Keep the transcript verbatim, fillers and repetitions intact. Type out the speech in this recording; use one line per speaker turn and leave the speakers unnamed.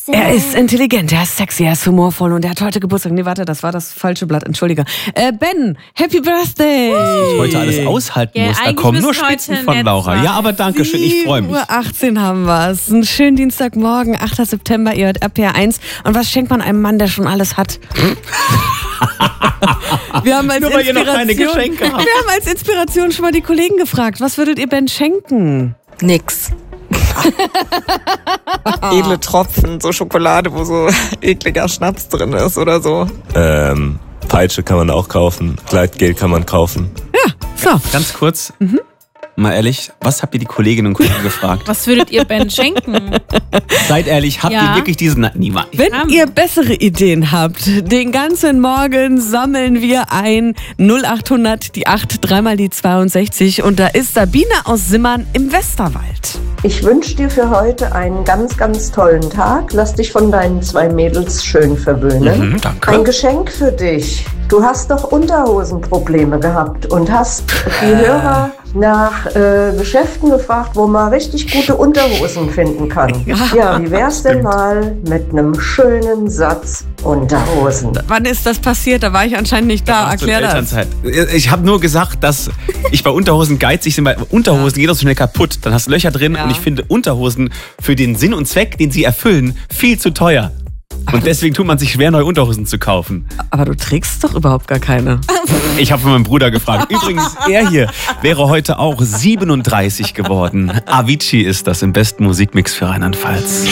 Er ist intelligent, er ist sexy, er ist humorvoll und er hat heute Geburtstag. Nee, warte, das war das falsche Blatt, entschuldige. Äh, Ben, Happy Birthday!
Was ich heute alles aushalten
Ja,
muss, da
eigentlich
kommen nur
müssen heute
Spitzen von
nett
Laura.
sein.
Ja, aber danke schön, ich freue mich.
sieben Uhr achtzehn haben wir es. Einen schönen Dienstagmorgen, achter September, ihr hört R P R eins. Und was schenkt man einem Mann, der schon alles hat? Wir haben als
Nur weil ihr noch keine
Inspiration-
Geschenke habt.
Wir haben als Inspiration schon mal die Kollegen gefragt. Was würdet ihr Ben schenken?
Nix. Edle Tropfen, so Schokolade, wo so ekliger Schnaps drin ist oder so.
Ähm, Peitsche kann man auch kaufen, Gleitgel kann man kaufen.
Ja, so.
Ganz kurz, mal ehrlich, was habt ihr die Kolleginnen und Kollegen gefragt?
Was würdet ihr Ben schenken?
Seid ehrlich, habt
Ja.
ihr wirklich diesen... Niemand.
Wenn
haben.
ihr bessere Ideen habt, den ganzen Morgen sammeln wir ein null acht hundert, die acht, dreimal die zweiundsechzig und da ist Sabine aus Simmern im Westerwald.
Ich wünsche dir für heute einen ganz, ganz tollen Tag. Lass dich von deinen zwei Mädels schön verwöhnen.
Mhm, danke.
Ein Geschenk für dich. Du hast doch Unterhosenprobleme gehabt und hast die Hörer nach äh, Geschäften gefragt, wo man richtig gute Unterhosen finden kann. Ja, wie wär's denn mal mit einem schönen Satz Unterhosen?
Wann ist das passiert? Da war ich anscheinend nicht da.
Ach, zur
Erklär das.
Elternzeit. Ich habe nur gesagt, dass ich bei Unterhosen geizig bin, weil Unterhosen geht auch so schnell kaputt. Dann hast du Löcher drin
Ja.
und ich finde Unterhosen für den Sinn und Zweck, den sie erfüllen, viel zu teuer. Und deswegen tut man sich schwer, neue Unterhosen zu kaufen.
Aber du trägst doch überhaupt gar keine.
Ich habe von meinem Bruder gefragt. Übrigens, er hier wäre heute auch siebenunddreißig geworden. Avicii ist das im besten Musikmix für Rheinland-Pfalz.